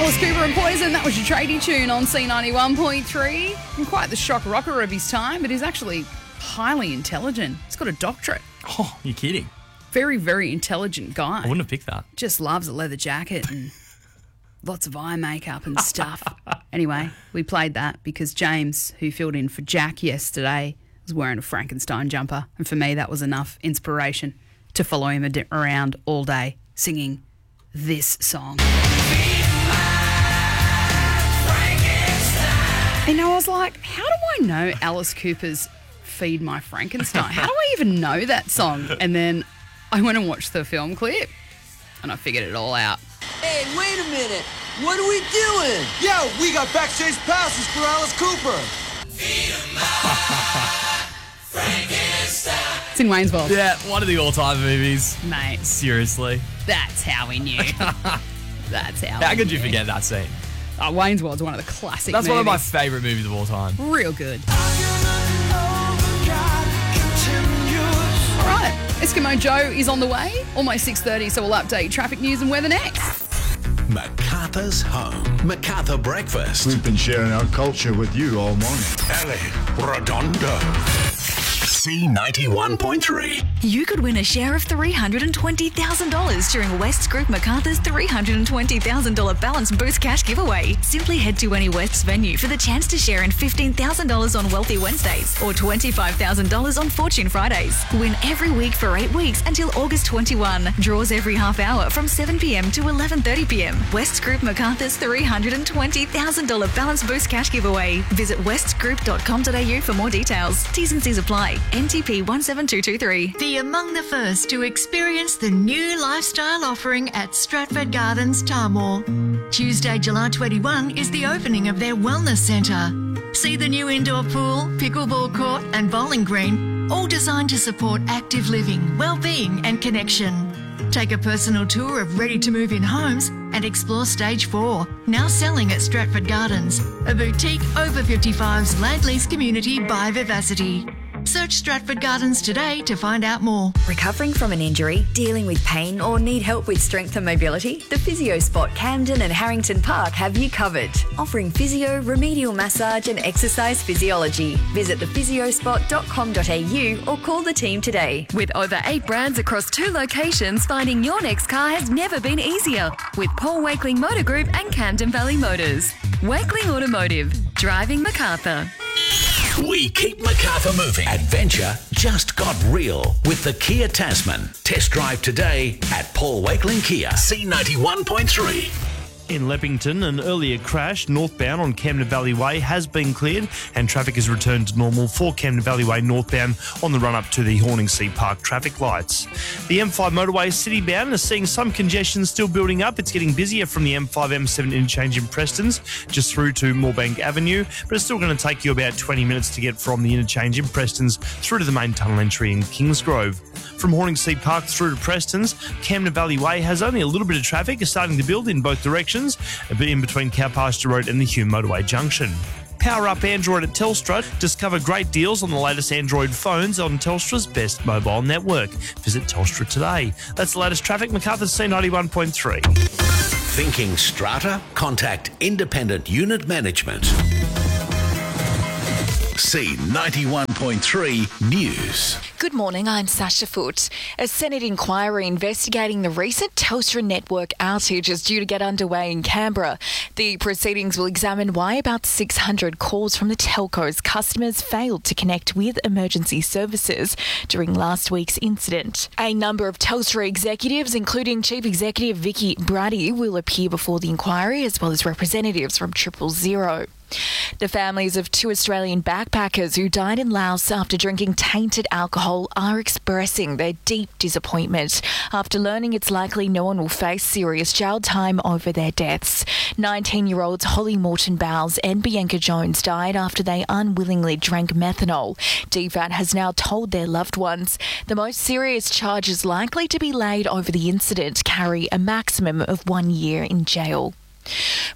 Alice Cooper and Poison, that was your tradie tune on C91.3. And quite the shock rocker of his time, but he's actually highly intelligent. He's got a doctorate. Oh, you're kidding. Very, very intelligent guy. I wouldn't have picked that. Just loves a leather jacket and lots of eye makeup and stuff. Anyway, we played that because James, who filled in for Jack yesterday, was wearing a Frankenstein jumper. And for me, that was enough inspiration to follow him around all day singing this song. And I was like, how do I know Alice Cooper's Feed My Frankenstein? How do I even know that song? And then I went and watched the film clip and I figured it all out. Hey, wait a minute. What are we doing? Yo, we got backstage passes for Alice Cooper. It's in Wayne's Yeah, one of the all-time movies. Mate, Seriously. that's how we knew. That's how How we could you knew. forget that scene? Wayne's World's one of the classic That's movies. one of my favourite movies of all time. Real good. All right, Eskimo Joe is on the way. Almost 6:30, so we'll update traffic news and weather next. MacArthur's home. MacArthur breakfast. We've been sharing our culture with you all morning. Ellie Redondo. C91.3. You could win a share of $320,000 during West's Group MacArthur's $320,000 Balance Boost Cash giveaway. Simply head to any West's venue for the chance to share in $15,000 on Wealthy Wednesdays or $25,000 on Fortune Fridays. Win every week for 8 weeks until August 21. Draws every half hour from 7 p.m. to 11:30 p.m. West's Group MacArthur's $320,000 Balance Boost Cash giveaway. Visit westgroup.com.au for more details. T's and C's apply. NTP 17223. Be among the first to experience the new lifestyle offering at Stratford Gardens, Tarmore. Tuesday, July 21 is the opening of their Wellness Centre. See the new indoor pool, pickleball court and bowling green, all designed to support active living, well-being and connection. Take a personal tour of ready-to-move-in homes and explore Stage 4, now selling at Stratford Gardens, a boutique over 55's land lease community by Vivacity. Search Stratford Gardens today to find out more. Recovering from an injury, dealing with pain or need help with strength and mobility? The Physio Spot Camden and Harrington Park have you covered. Offering physio, remedial massage and exercise physiology. Visit thephysiospot.com.au or call the team today. With over 8 brands across 2 locations, finding your next car has never been easier. With Paul Wakeling Motor Group and Camden Valley Motors. Wakeling Automotive. Driving MacArthur. We keep MacArthur moving. Adventure just got real with the Kia Tasman. Test drive today at Paul Wakeling Kia. C91.3. In Leppington, an earlier crash northbound on Camden Valley Way has been cleared and traffic has returned to normal for Camden Valley Way northbound on the run-up to the Horningsea Park traffic lights. The M5 motorway citybound is seeing some congestion still building up. It's getting busier from the M5-M7 interchange in Prestons just through to Moorebank Avenue, but it's still going to take you about 20 minutes to get from the interchange in Prestons through to the main tunnel entry in Kingsgrove. From Horningsea Park through to Prestons, Camden Valley Way has only a little bit of traffic starting to build in both directions, a bit in between Cowpasture Road and the Hume Motorway Junction. Power up Android at Telstra. Discover great deals on the latest Android phones on Telstra's best mobile network. Visit Telstra today. That's the latest traffic. MacArthur's C91.3. Thinking strata? Contact Independent Unit Management. C91.3 News. Good morning, I'm Sasha Foote. A Senate inquiry investigating the recent Telstra network outage is due to get underway in Canberra. The proceedings will examine why about 600 calls from the telco's customers failed to connect with emergency services during last week's incident. A number of Telstra executives, including Chief Executive Vicky Brady, will appear before the inquiry, as well as representatives from 000. The families of 2 Australian backpackers who died in Laos after drinking tainted alcohol are expressing their deep disappointment after learning it's likely no one will face serious jail time over their deaths. 19-year-olds Holly Morton Bowles and Bianca Jones died after they unwillingly drank methanol. DFAT has now told their loved ones the most serious charges likely to be laid over the incident carry a maximum of 1 year in jail.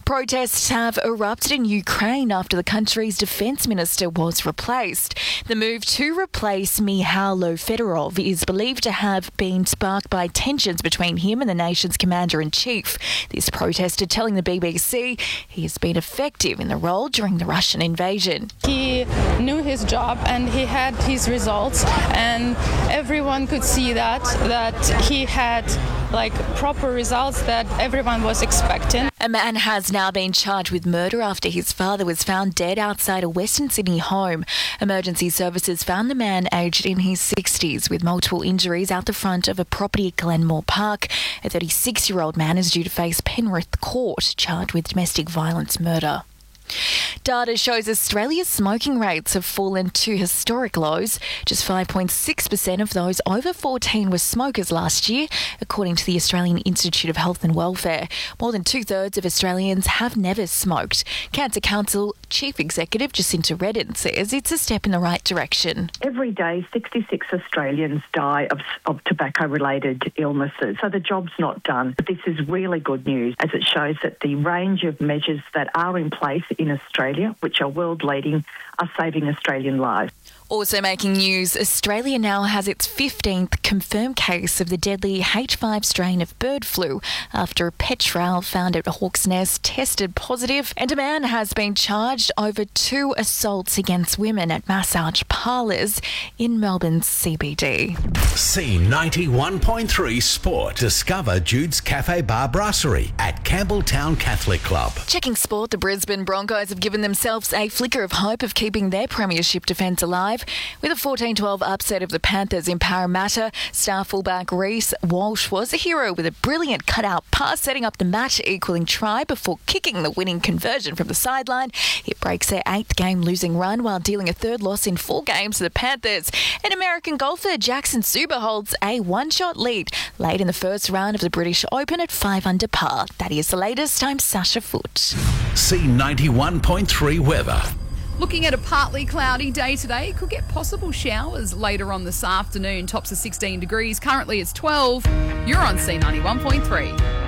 Protests have erupted in Ukraine after the country's defence minister was replaced. The move to replace Mikhailo Fedorov is believed to have been sparked by tensions between him and the nation's commander-in-chief. This protester telling the BBC he has been effective in the role during the Russian invasion. He knew his job and he had his results, and everyone could see that he had proper results that everyone was expecting. A man has now been charged with murder after his father was found dead outside a Western Sydney home. Emergency services found the man aged in his 60s with multiple injuries out the front of a property at Glenmore Park. A 36-year-old man is due to face Penrith Court, charged with domestic violence murder. Data shows Australia's smoking rates have fallen to historic lows. Just 5.6% of those over 14 were smokers last year, according to the Australian Institute of Health and Welfare. More than 2/3 of Australians have never smoked. Cancer Council Chief Executive Jacinta Redden says it's a step in the right direction. Every day, 66 Australians die of tobacco-related illnesses, so the job's not done. But this is really good news, as it shows that the range of measures that are in place in Australia, which are world-leading, are saving Australian lives. Also making news, Australia now has its 15th confirmed case of the deadly H5 strain of bird flu after a pet trail found at Hawk's Nest tested positive, and a man has been charged over 2 assaults against women at massage parlours in Melbourne's CBD. C91.3 Sport. Discover Jude's Cafe Bar Brasserie at Campbelltown Catholic Club. Checking sport, the Brisbane Broncos have given themselves a flicker of hope of keeping their premiership defence alive with a 14-12 upset of the Panthers in Parramatta. Star fullback Reece Walsh was a hero with a brilliant cutout pass, setting up the match-equaling try before kicking the winning conversion from the sideline. It breaks their 8th game losing run while dealing a 3rd loss in 4 games to the Panthers. And American golfer Jackson Suba holds a 1-shot lead late in the first round of the British Open at 5 under par. That is the latest. I'm Sasha Foote. C91.3 weather. Looking at a partly cloudy day today. Could get possible showers later on this afternoon. Tops of 16 degrees. Currently it's 12. You're on C91.3.